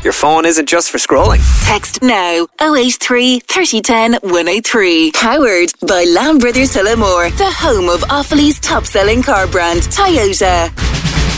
your phone isn't just for scrolling. Text now 083 3010 103. Powered by Lamb Brothers Tullamore, the home of Offaly's top-selling car brand, Toyota.